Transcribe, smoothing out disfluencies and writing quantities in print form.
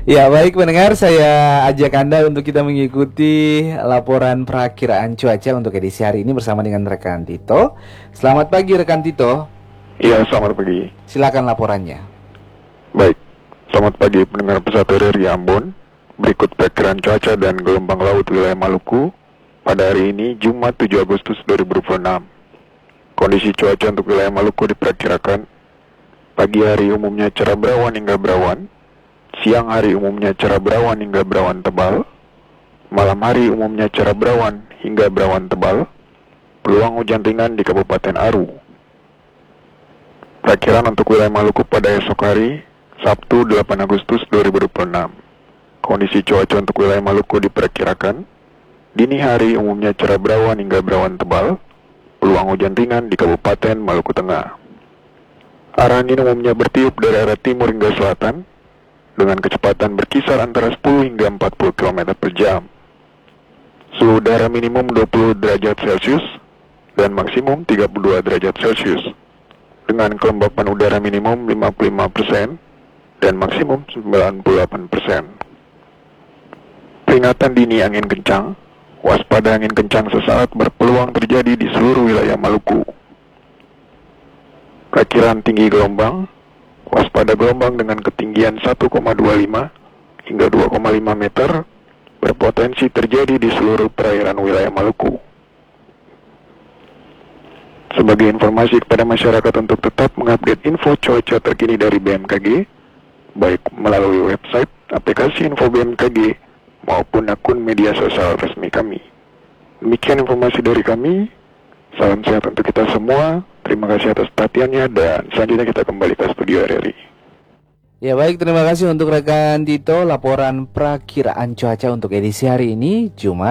Ya, baik pendengar, saya ajak Anda untuk kita mengikuti laporan perakiraan cuaca untuk edisi hari ini bersama dengan rekan Tito. Selamat pagi rekan Tito, Iya, selamat pagi. silakan laporannya. Baik, selamat pagi pendengar pesat dari Ambon. Berikut perkiraan cuaca dan gelombang laut wilayah Maluku pada hari ini, Jumat 7 Agustus 2026. Kondisi cuaca untuk wilayah Maluku diperkirakan pagi hari umumnya cerah berawan hingga berawan, siang hari umumnya cerah berawan hingga berawan tebal, malam hari umumnya cerah berawan hingga berawan tebal, peluang hujan ringan di Kabupaten Aru. Perkiraan untuk wilayah Maluku pada esok hari, Sabtu 8 Agustus 2026. Kondisi cuaca untuk wilayah Maluku diperkirakan dini hari umumnya cerah berawan hingga berawan tebal, peluang hujan ringan di Kabupaten Maluku Tengah. Arah angin umumnya bertiup dari arah timur hingga selatan dengan kecepatan berkisar antara 10 hingga 40 km per jam. Suhu udara minimum 20 derajat Celcius dan maksimum 32 derajat Celcius dengan kelembapan udara minimum 55% dan maksimum 98%. Peringatan dini angin kencang, waspada angin kencang sesaat berpeluang terjadi di seluruh wilayah Maluku. Perkiraan tinggi gelombang, waspada gelombang dengan ketinggian 1,25 hingga 2,5 meter berpotensi terjadi di seluruh perairan wilayah Maluku. Sebagai informasi kepada masyarakat untuk tetap mengupdate info cuaca terkini dari BMKG, baik melalui website, aplikasi info BMKG, maupun akun media sosial resmi kami. Demikian informasi dari kami. Salam sehat untuk kita semua. Terima kasih atas perhatiannya dan selanjutnya kita kembali ke studio RRI. Ya baik, terima kasih untuk rekan Tito, laporan perakiraan cuaca untuk edisi hari ini, Jumat